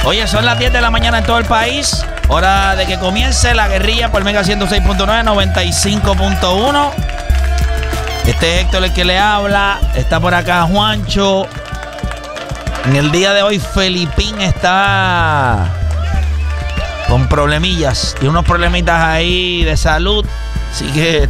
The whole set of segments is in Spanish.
Oye, son las 10 de la mañana en todo el país. Hora de que comience la guerrilla por Mega 106.9, 95.1. Este es Héctor el que le habla. Está por acá Juancho. En el día de hoy Felipín está con problemillas. Tiene unos problemitas ahí de salud. Así que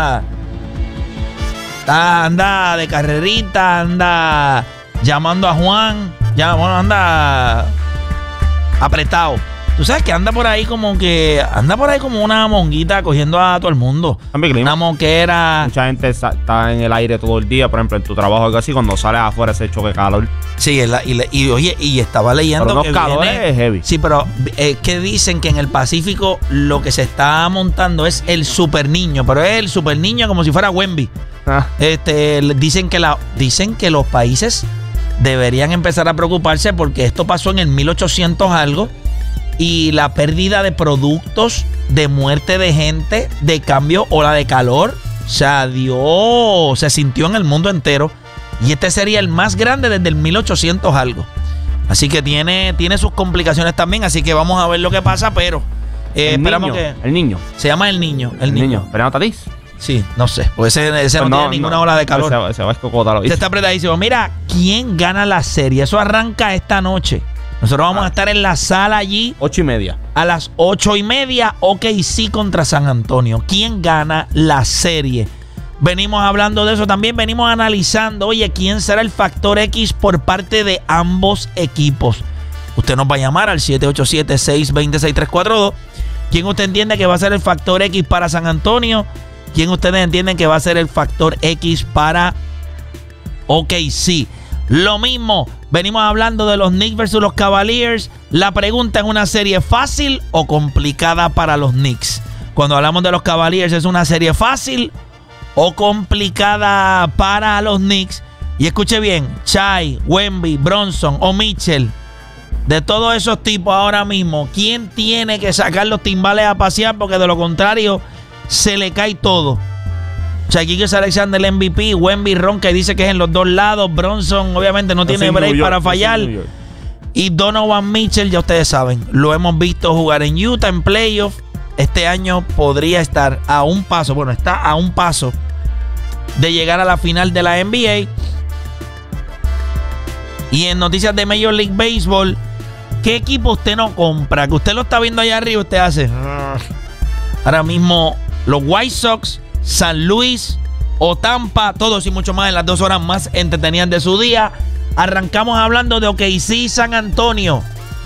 anda de carrerita, anda llamando a Juan. Ya, bueno, anda apretado. Tú sabes que anda por ahí como una monguita cogiendo a todo el mundo. Una monquera. Mucha gente está en el aire todo el día, por ejemplo, en tu trabajo o algo así, cuando sales afuera ese choque de calor. Sí, y estaba leyendo pero que calores es heavy. Sí, pero que dicen que en el Pacífico lo que se está montando es el super niño, pero es el super niño como si fuera Wemby. Dicen que los países deberían empezar a preocuparse porque esto pasó en el 1800 algo. Y la pérdida de productos, de muerte de gente, de cambio, ola de calor, se sintió en el mundo entero. Y este sería el más grande desde el 1800 algo. Así que tiene sus complicaciones también. Así que vamos a ver lo que pasa, pero esperamos que... El niño. Se llama el niño. El niño. ¿Pero no Tatís? Sí, no sé. Pues ese no tiene ninguna ola de calor. Se va a escocotar. Se está apretadísimo. Mira, ¿quién gana la serie? Eso arranca esta noche. Nosotros vamos a estar en la sala allí. 8:30. A las 8:30, OKC contra San Antonio. ¿Quién gana la serie? Venimos hablando de eso. También venimos analizando, oye, ¿quién será el factor X por parte de ambos equipos? Usted nos va a llamar al 787-620-6342. ¿Quién usted entiende que va a ser el factor X para San Antonio? ¿Quién ustedes entienden que va a ser el factor X para OKC? Lo mismo, venimos hablando de los Knicks versus los Cavaliers. La pregunta, ¿es una serie fácil o complicada para los Knicks? Cuando hablamos de los Cavaliers, ¿es una serie fácil o complicada para los Knicks? Y escuche bien, Shai, Wemby, Bronson o Mitchell, de todos esos tipos ahora mismo, ¿quién tiene que sacar los timbales a pasear? Porque de lo contrario, se le cae todo. Shaquille Alexander, el MVP, Wemby, Ron, que dice que es en los dos lados. Bronson, obviamente, no tiene break para fallar. Y Donovan Mitchell, ya ustedes saben, lo hemos visto jugar en Utah en playoff. Este año podría estar a un paso, bueno, está a un paso de llegar a la final de la NBA. Y en noticias de Major League Baseball, ¿qué equipo usted no compra? Que usted lo está viendo allá arriba, usted hace. Ahora mismo, los White Sox, San Luis o Tampa, todos y mucho más en las 2 horas más entretenidas de su día. Arrancamos hablando de OKC y San Antonio.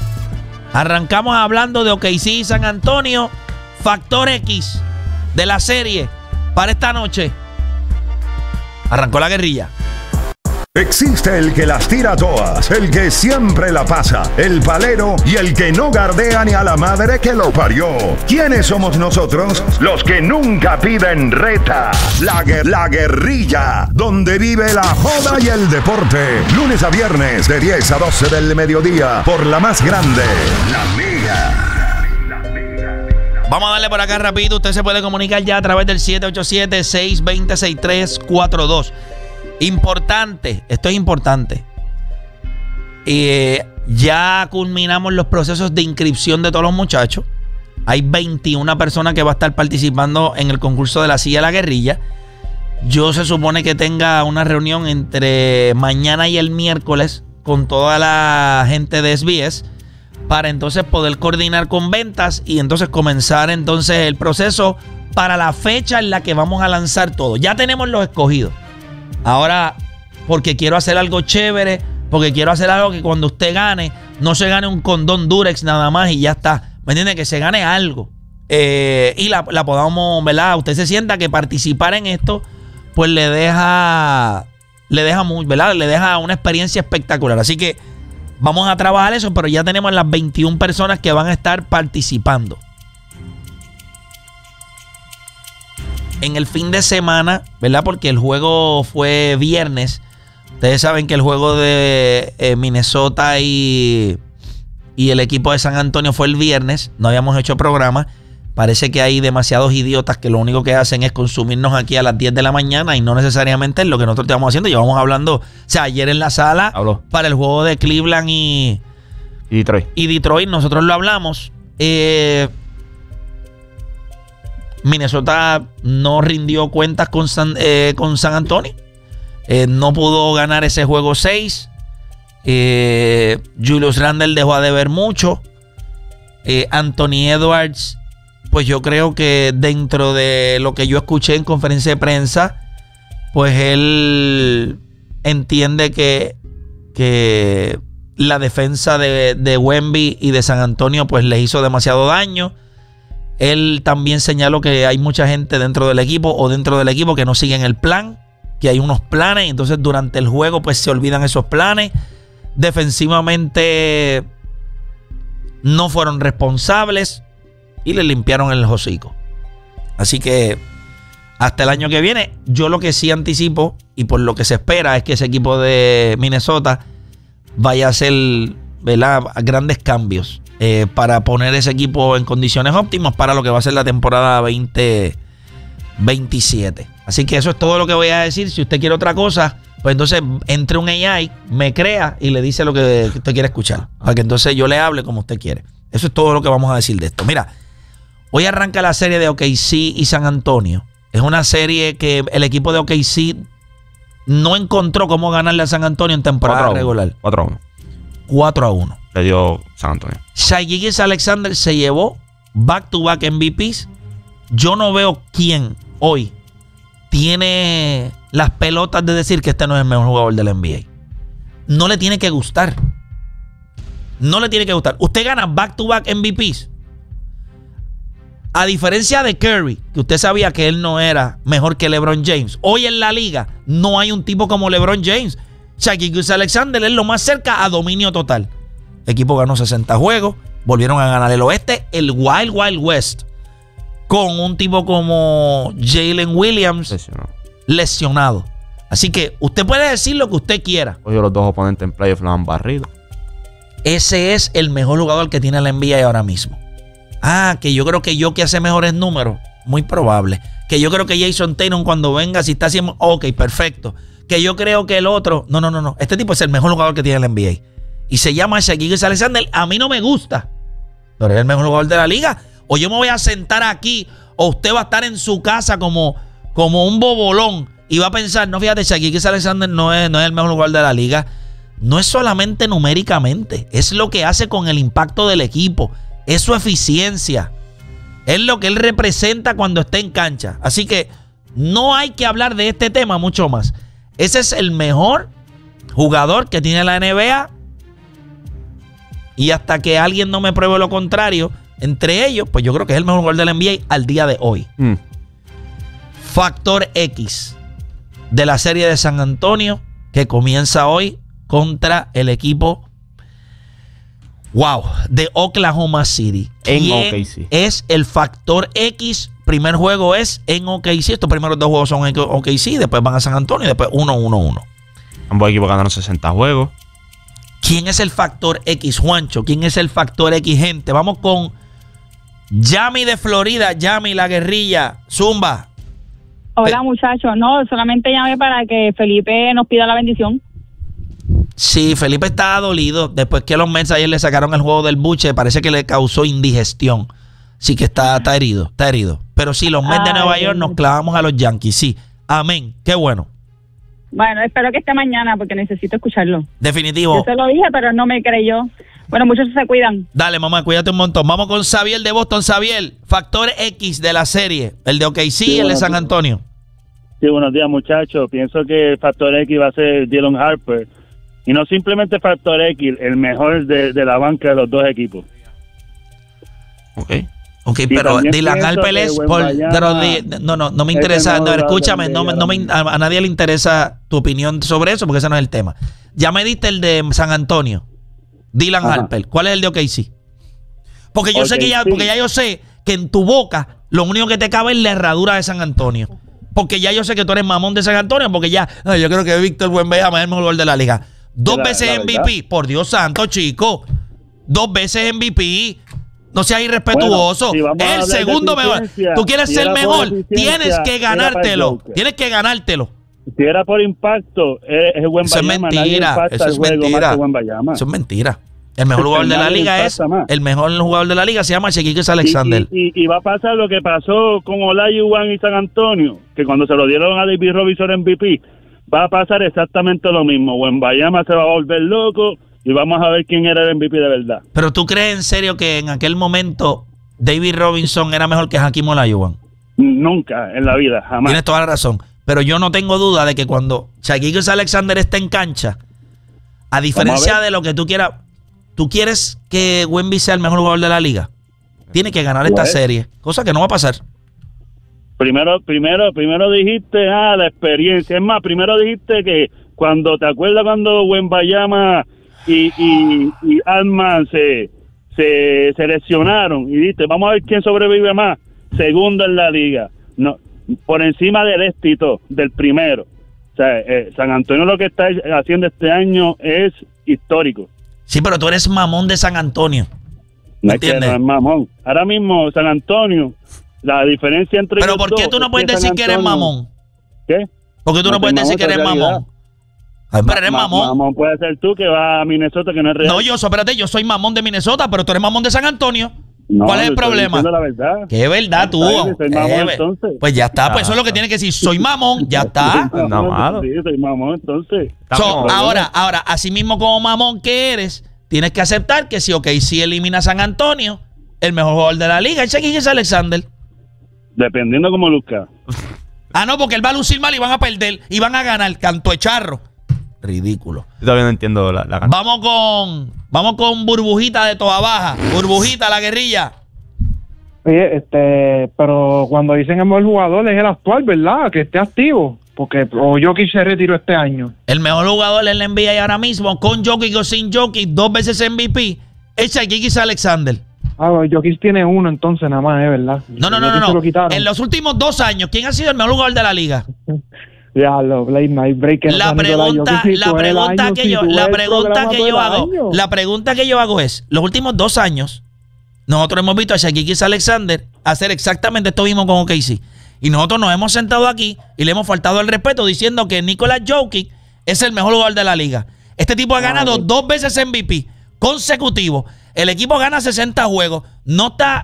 Factor X de la serie para esta noche. Arrancó la guerrilla. Existe el que las tira todas, el que siempre la pasa, el palero y el que no gardea ni a la madre que lo parió. ¿Quiénes somos nosotros? Los que nunca piden reta. La guerrilla, donde vive la joda y el deporte. Lunes a viernes de 10 a 12 del mediodía por la más grande, La Mega. Vamos a darle por acá rapidito. Usted se puede comunicar ya a través del 787-620-6342. Importante, esto es importante. Ya culminamos los procesos de inscripción de todos los muchachos. Hay 21 personas que va a estar participando en el concurso de la silla de la guerrilla. Yo se supone que tenga una reunión entre mañana y el miércoles con toda la gente de SBS para entonces poder coordinar con ventas y entonces comenzar entonces el proceso para la fecha en la que vamos a lanzar todo. Ya tenemos los escogidos. Ahora, porque quiero hacer algo chévere, porque quiero hacer algo que cuando usted gane, no se gane un condón Durex nada más y ya está. ¿Me entiende? Que se gane algo. Y la podamos, ¿verdad? Usted se sienta que participar en esto, pues le deja mucho, ¿verdad? Le deja una experiencia espectacular. Así que vamos a trabajar eso, pero ya tenemos las 21 personas que van a estar participando. En el fin de semana, ¿verdad? Porque el juego fue viernes. Ustedes saben que el juego de Minnesota y el equipo de San Antonio fue el viernes. No habíamos hecho programa. Parece que hay demasiados idiotas que lo único que hacen es consumirnos aquí a las 10 de la mañana y no necesariamente es lo que nosotros estamos haciendo. Llevamos hablando, o sea, ayer en la sala para el juego de Cleveland y Y Detroit, nosotros lo hablamos. Minnesota no rindió cuentas con San Antonio. No pudo ganar ese juego 6. Julius Randle dejó a deber mucho. Anthony Edwards, pues yo creo que dentro de lo que yo escuché en conferencia de prensa, pues él entiende que la defensa de Wemby y de San Antonio pues le hizo demasiado daño. Él también señaló que hay mucha gente dentro del equipo que no siguen el plan, que hay unos planes, y entonces durante el juego pues se olvidan esos planes. Defensivamente no fueron responsables y le limpiaron el hocico. Así que hasta el año que viene, yo lo que sí anticipo y por lo que se espera es que ese equipo de Minnesota vaya a hacer, ¿verdad?, grandes cambios para poner ese equipo en condiciones óptimas para lo que va a ser la temporada 2027. Así que eso es todo lo que voy a decir. Si usted quiere otra cosa, pues entonces entre un AI, me crea y le dice lo que usted quiere escuchar, para que entonces yo le hable como usted quiere. Eso es todo lo que vamos a decir de esto. Mira, hoy arranca la serie de OKC y San Antonio. Es una serie que el equipo de OKC no encontró cómo ganarle a San Antonio en temporada regular. 4-1. 4-1. Le dio San Antonio. Shai Gilgeous-Alexander se llevó back-to-back MVPs. Yo no veo quién hoy tiene las pelotas de decir que este no es el mejor jugador del NBA. No le tiene que gustar. No le tiene que gustar. Usted gana back-to-back MVPs. A diferencia de Curry, que usted sabía que él no era mejor que LeBron James. Hoy en la liga no hay un tipo como LeBron James. Shai Gilgeous-Alexander es lo más cerca a dominio total. El equipo ganó 60 juegos. Volvieron a ganar el oeste, el Wild Wild West, con un tipo como Jalen Williams lesionado. Así que usted puede decir lo que usted quiera. Hoy los dos oponentes en playoff lo han barrido. Ese es el mejor jugador que tiene la NBA ahora mismo. Que yo creo que hace mejores números. Muy probable. Que yo creo que Jason Tatum cuando venga, si está haciendo... Ok, perfecto. Que yo creo que el otro... No. Este tipo es el mejor jugador que tiene la NBA. Y se llama Shai Gilgeous-Alexander. A mí no me gusta. Pero es el mejor jugador de la liga. O yo me voy a sentar aquí, o usted va a estar en su casa como un bobolón y va a pensar, no, fíjate, Shai Gilgeous-Alexander no es el mejor jugador de la liga. No es solamente numéricamente, es lo que hace con el impacto del equipo, es su eficiencia, es lo que él representa cuando está en cancha. Así que no hay que hablar de este tema mucho más. Ese es el mejor jugador que tiene la NBA, y hasta que alguien no me pruebe lo contrario, entre ellos, pues yo creo que es el mejor jugador de la NBA al día de hoy. Factor X de la serie de San Antonio, que comienza hoy contra el equipo de Oklahoma City. En OKC. Es el factor X. Primer juego es en OKC. Estos primeros dos juegos son en OKC, después van a San Antonio y después 1-1-1. Ambos equipos ganaron 60 juegos. ¿Quién es el factor X, Juancho? ¿Quién es el factor X, gente? Vamos con Yami de Florida. Yami, la guerrilla. Zumba. Hola, muchachos. No, solamente llamé para que Felipe nos pida la bendición. Sí, Felipe está dolido. Después que los Mets ayer le sacaron el juego del buche, parece que le causó indigestión. Sí que está herido, está herido. Pero sí, los Mets de Nueva York nos clavamos a los Yankees. Sí, amén. Qué bueno. Bueno, espero que esté mañana porque necesito escucharlo. Definitivo. Yo se lo dije, pero no me creyó. Bueno, muchos se cuidan. Dale, mamá, cuídate un montón. Vamos con Xavier de Boston. Xavier, factor X de la serie. El de OKC y el de San Antonio. Sí, buenos días, muchachos. Pienso que el factor X va a ser Dylan Harper. Y no simplemente factor X, el mejor de la banca de los dos equipos. Ok, pero Dylan Harper es por... No me interesa. No, escúchame, a nadie le interesa tu opinión sobre eso porque ese no es el tema. Ya me diste el de San Antonio. Dylan Harper. ¿Cuál es el de OKC? Porque yo sé que ya yo sé que en tu boca lo único que te cabe es la herradura de San Antonio. Porque ya yo sé que tú eres mamón de San Antonio, porque ya yo creo que Víctor Wembanyama es el mejor jugador de la liga. Dos veces MVP, por Dios santo, chico. 2 veces MVP. No seas irrespetuoso. Bueno, si el segundo mejor. Tú quieres ser mejor, tienes que ganártelo. Tienes que ganártelo. Si era por impacto, es Wembanyama. Eso es mentira. Eso es mentira. Eso es mentira. El mejor jugador de la nadie le liga es, impacta más. el mejor jugador de la liga se llama Shaquille Alexander. Y va a pasar lo que pasó con Olajuwon y San Antonio, que cuando se lo dieron a David Robinson MVP, va a pasar exactamente lo mismo. Wembanyama se va a volver loco y vamos a ver quién era el MVP de verdad. Pero ¿tú crees en serio que en aquel momento David Robinson era mejor que Hakeem Olajuwon? Nunca en la vida, jamás. Tienes toda la razón. Pero yo no tengo duda de que cuando Shaquille Alexander está en cancha, a diferencia de lo que tú quieras, tú quieres que Wemby sea el mejor jugador de la liga, tiene que ganar esta serie, cosa que no va a pasar. Primero dijiste, la experiencia. Es más, primero dijiste que cuando, ¿te acuerdas cuando Wembanyama y Altman se lesionaron? Y dijiste, vamos a ver quién sobrevive más. Segundo en la liga. No, por encima del éxito del primero. O sea, San Antonio lo que está haciendo este año es histórico. Sí, pero tú eres mamón de San Antonio. No es que no es mamón. Ahora mismo San Antonio, la diferencia entre pero ¿por qué tú no puedes decir que eres mamón? ¿Qué? ¿Por qué tú no puedes decir que eres mamón? Ay, pero eres mamón. Mamón puede ser tú que vas a Minnesota, que no es real. No, espérate, yo soy mamón de Minnesota, pero tú eres mamón de San Antonio. No, ¿cuál es el problema? La verdad. ¿Qué verdad tú? Soy mamón, entonces. Pues ya está, pues eso es lo que tiene que decir. Soy mamón, ya está. No, malo. Sí, soy mamón, entonces. Ahora, así mismo como mamón que eres, tienes que aceptar que si elimina a San Antonio, el mejor jugador de la liga es Shaquille Alexander. Dependiendo cómo luzca. No, porque él va a lucir mal y van a perder y van a ganar. Canto de charro. Ridículo. Yo todavía no entiendo la canción. Vamos con Burbujita de Toa Baja. Burbujita, la guerrilla. Oye, pero cuando dicen el mejor jugador es el actual, ¿verdad? Que esté activo. Porque Jokic se retiró este año. El mejor jugador en la NBA ahora mismo, con Jokic o sin Jokic, 2 veces MVP, es Shaquille Alexander. Jokic tiene uno entonces nada más, ¿verdad? No. En los últimos 2 años, ¿quién ha sido el mejor jugador de la liga? Ya, Blake Night Break. La pregunta que yo hago es, los últimos 2 años, nosotros hemos visto a Shaquille Alexander hacer exactamente esto mismo con OKC. Y nosotros nos hemos sentado aquí y le hemos faltado el respeto diciendo que Nikola Jokic es el mejor jugador de la liga. Este tipo ha ganado 2 veces MVP consecutivos. El equipo gana 60 juegos. No está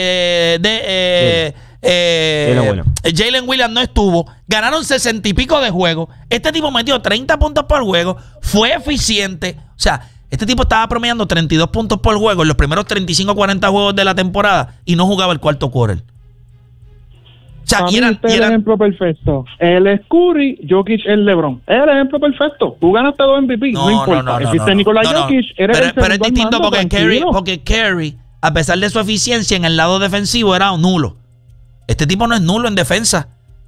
Jalen Williams no estuvo. Ganaron 60 y pico de juegos. Este tipo metió 30 puntos por juego. Fue eficiente. O sea, este tipo estaba promediando 32 puntos por juego en los primeros 35 o 40 juegos de la temporada y no jugaba el cuarto quarter. O sea, el ejemplo perfecto. Él es Curry, Jokic es LeBron. Es el ejemplo perfecto. Tú ganaste 2 MVP, no importa. Jokic, pero es distinto porque Curry, a pesar de su eficiencia en el lado defensivo, era un nulo. Este tipo no es nulo en defensa.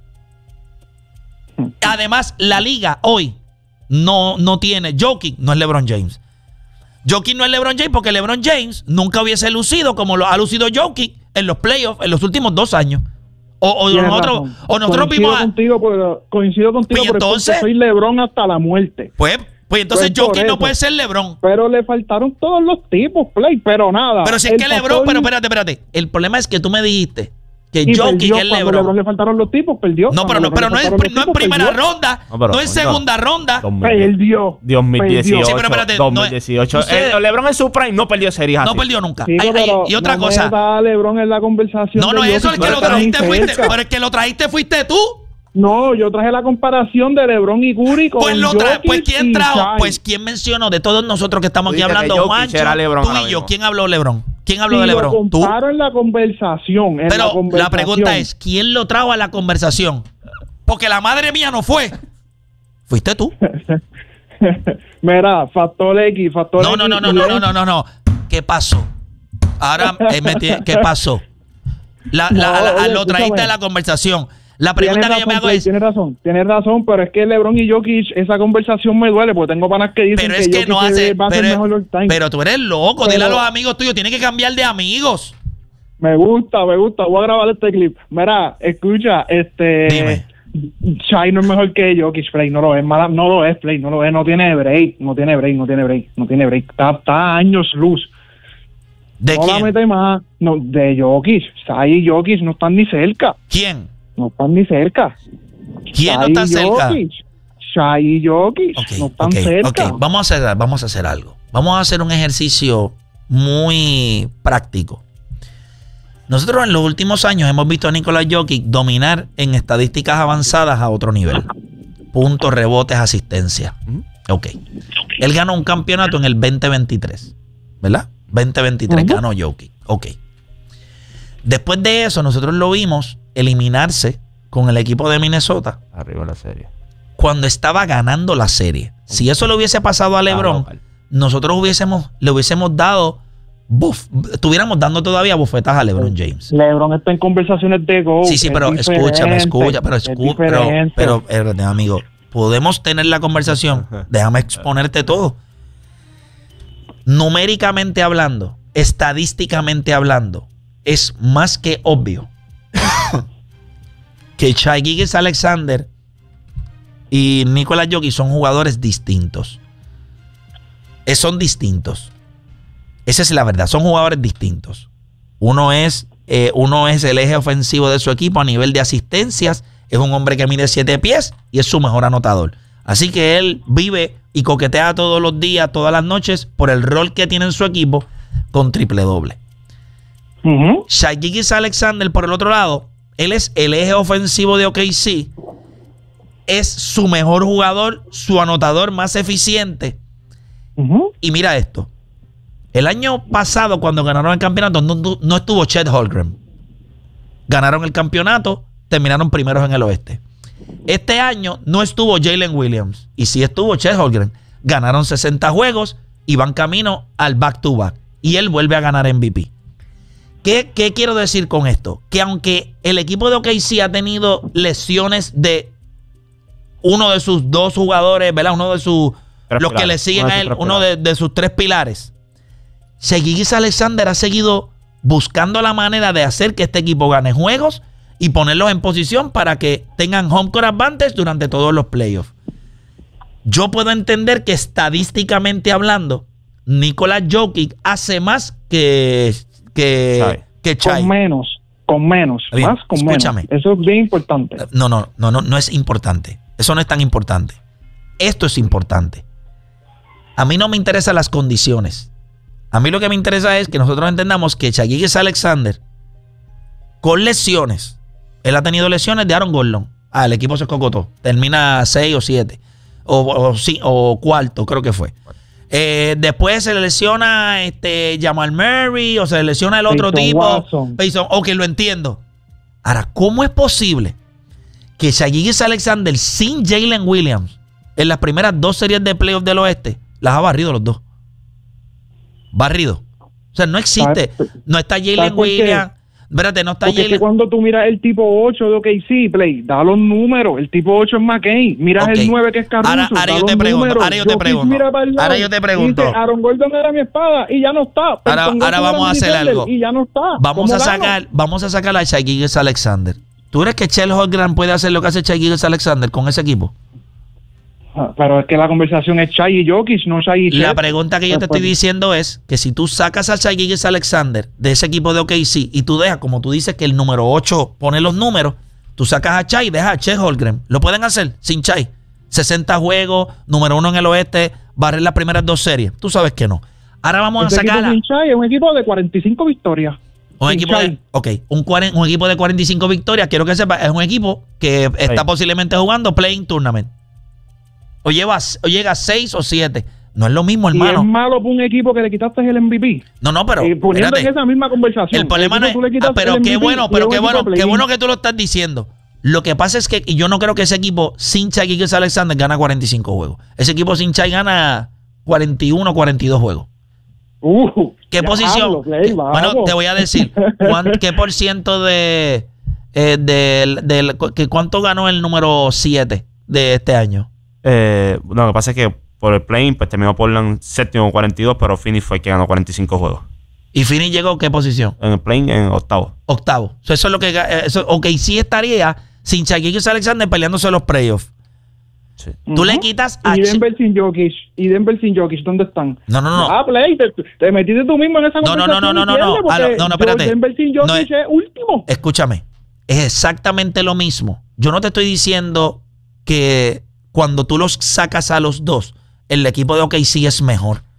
Además, la liga hoy no tiene. Jokic no es LeBron James. Jokic no es LeBron James porque LeBron James nunca hubiese lucido como lo ha lucido Jokic en los playoffs en los últimos 2 años. Nosotros vimos coincido contigo, pues entonces, soy LeBron hasta la muerte. Pues entonces Jokic no puede ser LeBron. Pero le faltaron todos los tipos, pero nada. Pero si es que LeBron, pero espérate. El problema es que tú me dijiste que Jokic es LeBron. LeBron le faltaron los tipos, perdió. No, pero no es primera ronda, no es segunda ronda. Perdió. 2018. Sí, pero espérate, 2018. LeBron en su prime no perdió series así. No perdió nunca. Sí, y otra cosa. LeBron en la conversación. No, eso es que lo trajiste fuiste. Pero el que lo trajiste fuiste tú. No, yo traje la comparación de LeBron y Curry con ¿quién trajo? Pues ¿quién mencionó de todos nosotros que estamos aquí hablando? Juancho, tú y yo. ¿Quién habló LeBron? ¿Quién habló de LeBron? Tú. En la conversación. Pero la pregunta es, ¿quién lo trajo a la conversación? Porque la madre mía no fue. ¿Fuiste tú? Mira, factor X. No. ¿Qué pasó? Ahora, ¿qué pasó? Lo trajiste a la conversación. La pregunta que yo me hago es... Tienes razón, pero es que LeBron y Jokic, esa conversación me duele, porque tengo panas que dicen que no hace, va a ser mejor all time. Pero tú eres loco, dile a los amigos tuyos, tienes que cambiar de amigos. Me gusta, voy a grabar este clip. Mira, escucha, Dime. Shai no es mejor que Jokic, Play, no lo es, Play, no tiene break, está a años luz. ¿De quién? No la mete más, no, de Jokic, Shai y Jokic no están ni cerca. ¿Quién? No están ni cerca. ¿Quién no está cerca? Shai y Jokic no están cerca. Vamos a hacer algo. Vamos a hacer un ejercicio muy práctico. Nosotros en los últimos años hemos visto a Nikola Jokic dominar en estadísticas avanzadas a otro nivel. Puntos, rebotes, asistencia. Ok. Él ganó un campeonato en el 2023, ¿verdad? 2023 ganó Jokic. Ok. Después de eso, nosotros lo vimos eliminarse con el equipo de Minnesota. Arriba de la serie. Cuando estaba ganando la serie. Si eso le hubiese pasado a LeBron, nosotros le hubiésemos dado, estuviéramos dando todavía bofetas a LeBron James. LeBron está en conversaciones de GOAT. Sí, pero amigo, podemos tener la conversación. Déjame exponerte todo. Numéricamente hablando, estadísticamente hablando, es más que obvio que Shai Gilgeous-Alexander y Nikola Jokic son jugadores distintos. Son distintos. Esa es la verdad. Son jugadores distintos. Uno es el eje ofensivo de su equipo a nivel de asistencias. Es un hombre que mide 7 pies y es su mejor anotador. Así que él vive y coquetea todos los días, todas las noches, por el rol que tiene en su equipo con triple doble. Shai Gilgeous-Alexander, por el otro lado, él es el eje ofensivo de OKC. Es su mejor jugador, su anotador más eficiente. Y mira esto. El año pasado, cuando ganaron el campeonato, no estuvo Chet Holmgren. Ganaron el campeonato, terminaron primeros en el oeste. Este año no estuvo Jalen Williams. Y sí estuvo Chet Holmgren. Ganaron 60 juegos y van camino al back-to-back. Y él vuelve a ganar MVP. ¿Qué quiero decir con esto? Que aunque el equipo de OKC ha tenido lesiones de uno de sus dos jugadores, ¿verdad? Uno de sus... Los que le siguen a él, uno de sus 3 pilares. Shai Gilgeous-Alexander ha seguido buscando la manera de hacer que este equipo gane juegos y ponerlos en posición para que tengan home court advantage durante todos los playoffs. Yo puedo entender que estadísticamente hablando, Nikola Jokic hace más que Shai. Con menos. Bien, más con escúchame. menos. Eso es bien importante. No es importante. Eso no es tan importante. Esto es importante. A mí no me interesan las condiciones. A mí lo que me interesa es que nosotros entendamos que Shai Gilgeous-Alexander, con lesiones, él ha tenido lesiones de Aaron Gordon. El equipo se escocotó. Termina 6 o 7. O cuarto, creo que fue. Después se le lesiona Jamal Murray o se le lesiona el otro tipo. Payson, ok, lo entiendo. Ahora, ¿cómo es posible que Shai Gilgeous-Alexander sin Jalen Williams en las primeras 2 series de playoffs del oeste las ha barrido los dos? Barrido. O sea, no existe. No está Jalen Williams. Espérate, no está Jalen. Porque cuando tú miras el tipo 8 de OKC, Play, da los números. El tipo 8 es McCain. Miras el 9 que es Caruso. Ahora yo te pregunto. Dice, Aaron Gordon era mi espada y ya no está. Ahora vamos a hacer algo. Y ya no está. Vamos a sacar a Shai Gilgeous-Alexander. ¿Tú crees que Chet Holmgren puede hacer lo que hace Shai Gilgeous-Alexander con ese equipo? Pero es que la conversación es Shai y Jokic, no Shai y Chet. La pregunta que yo te estoy diciendo es que si tú sacas a Shai Gilgeous-Alexander de ese equipo de OKC y tú dejas, como tú dices, que el número 8 pone los números, tú sacas a Shai y dejas a Chet Holmgren. ¿Lo pueden hacer sin Shai? 60 juegos, número 1 en el oeste, barrer las primeras 2 series. Tú sabes que no. Ahora vamos a sacar sin Shai es un equipo de 45 victorias. Un equipo de 45 victorias, quiero que sepa, es un equipo que está posiblemente jugando Playing Tournament. O llega a 6 o 7. No es lo mismo, hermano. Y es malo para un equipo que le quitaste el MVP. No, pero poniendo en esa misma conversación. El problema no es... pero qué bueno que tú lo estás diciendo. Lo que pasa es que yo no creo que ese equipo sin Shai Gilgeous-Alexander gana 45 juegos. Ese equipo sin Shai gana 41, 42 juegos. ¿Qué posición? Bueno, te voy a decir. ¿Qué por ciento cuánto ganó el número 7 de este año? Lo que pasa es que por el play-in pues terminó Portland séptimo 42, pero Phoenix fue el que ganó 45 juegos. ¿Y Phoenix llegó a qué posición? En el play-in en octavo. Eso es lo que... sí estaría sin Shai Gilgeous-Alexander peleándose los playoffs. Sí. Tú le quitas a... Y Denver sin Jokic. ¿Dónde están? No. Play, te metiste tú mismo en esa conversación. No, espérate. Denver sin Jokic es último. Escúchame. Es exactamente lo mismo. Yo no te estoy diciendo que cuando tú los sacas a los dos, el equipo de OKC es mejor.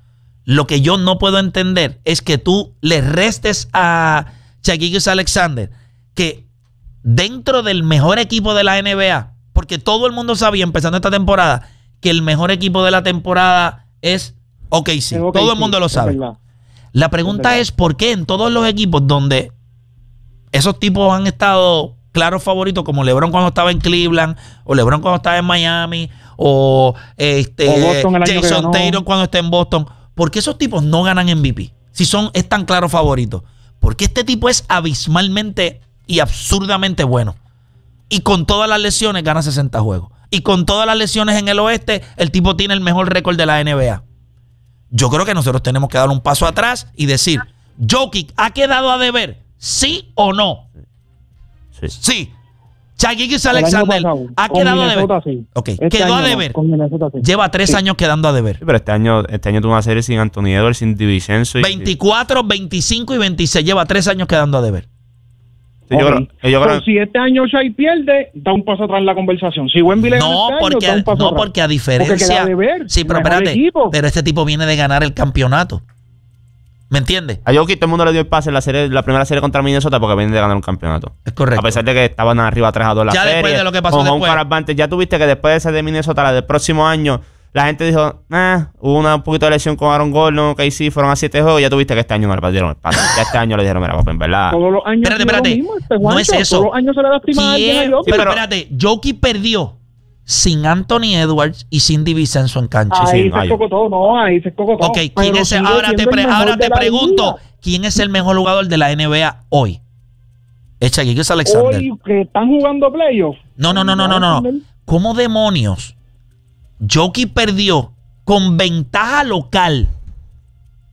Lo que yo no puedo entender es que tú le restes a Shai Gilgeous-Alexander que dentro del mejor equipo de la NBA, porque todo el mundo sabía empezando esta temporada que el mejor equipo de la temporada es OKC. Todo el mundo lo sabe. La pregunta es por qué en todos los equipos donde esos tipos han estado claros favoritos, como LeBron cuando estaba en Cleveland, o LeBron cuando estaba en Miami, o Jason Tatum cuando está en Boston, ¿por qué esos tipos no ganan MVP? Si es tan claro favorito. Porque este tipo es abismalmente y absurdamente bueno. Y con todas las lesiones gana 60 juegos. Y con todas las lesiones en el oeste, el tipo tiene el mejor récord de la NBA. Yo creo que nosotros tenemos que dar un paso atrás y decir, Jokic ha quedado a deber, ¿sí o no? Sí. Shai Gilgeous-Alexander ha quedado a deber. Sí. Ok, quedó a deber. Sí. Lleva 3 años quedando a deber. Sí, pero este año tuvo una serie sin Anthony Edwards, sin DiVincenzo. 24, 25 y 26. Lleva 3 años quedando a deber. Sí, yo creo, si este año Shai pierde, da un paso atrás en la conversación. Si Wemby le gana este año, porque a diferencia. Porque queda de ver, sí, pero espérate. Pero este tipo viene de ganar el campeonato. ¿Me entiendes? A Jokic todo el mundo le dio el pase en la primera serie contra Minnesota porque viene de ganar un campeonato. Es correcto. A pesar de que estaban arriba 3-2 la ya serie. Después de lo que pasó con después. Home advantage, ya tuviste que después de ese de Minnesota, la del próximo año, la gente dijo, hubo un poquito de lesión con Aaron Gordon, que sí, fueron a 7 juegos, ya tuviste que este año no le dieron el pase. Ya este año le dijeron, mira, papá, en verdad. Todos los años espérate. Lo mismo, no es eso. Todos los años se le lastima a alguien a Jokic. Pero espérate, Jokic perdió sin Anthony Edwards y sin DiVincenzo en cancha. Ahí se escocó todo, ahí se escocó todo. Ok, ahora te pregunto, ¿quién es el mejor jugador de la NBA hoy? Es Shai Gilgeous-Alexander. Hoy que están jugando playoffs. No. ¿Cómo demonios Jokic perdió con ventaja local